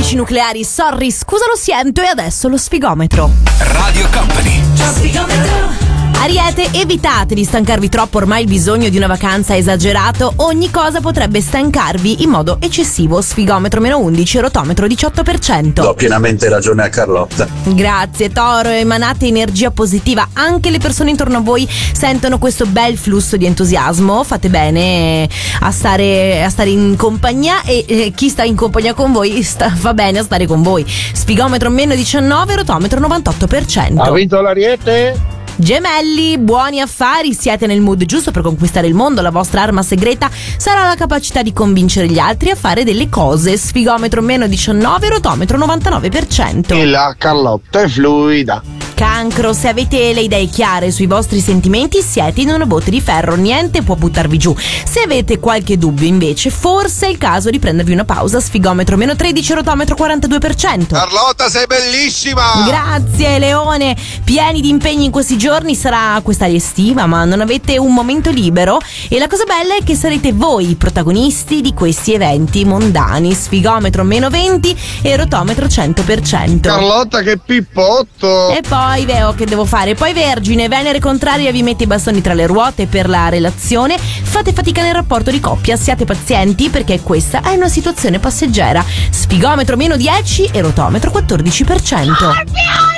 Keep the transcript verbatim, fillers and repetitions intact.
Amici nucleari, sorry, scusa lo siento. E adesso lo sfigometro. Radio Company. Ariete, evitate di stancarvi troppo, ormai il bisogno di una vacanza è esagerato, ogni cosa potrebbe stancarvi in modo eccessivo. Sfigometro meno undici, rotometro diciotto per cento. Do pienamente ragione a Carlotta. Grazie Toro, emanate energia positiva, anche le persone intorno a voi sentono questo bel flusso di entusiasmo, fate bene a stare, a stare in compagnia e eh, chi sta in compagnia con voi sta, fa bene a stare con voi. Sfigometro meno diciannove, rotometro novantotto per cento. Ha vinto l'Ariete? Gemelli, buoni affari, siete nel mood giusto per conquistare il mondo. La vostra arma segreta sarà la capacità di convincere gli altri a fare delle cose. Sfigometro meno diciannove, rotometro novantanove per cento. E la Carlotta è fluida. Cancro, se avete le idee chiare sui vostri sentimenti siete in una botte di ferro, niente può buttarvi giù. Se avete qualche dubbio invece forse è il caso di prendervi una pausa. Sfigometro meno tredici, rotometro quarantadue per cento. Carlotta, sei bellissima! Grazie Leone, pieni di impegni in questi giorni, sarà quest'aria estiva ma non avete un momento libero e la cosa bella è che sarete voi i protagonisti di questi eventi mondani. Sfigometro meno venti e rotometro cento per cento. Carlotta, che pippotto! E poi Veo, che devo fare? Poi Vergine, Venere contraria vi mette i bastoni tra le ruote per la relazione, fate fatica nel rapporto di coppia, siate pazienti perché questa è una situazione passeggera. Sfigometro meno dieci e rotometro quattordici per cento.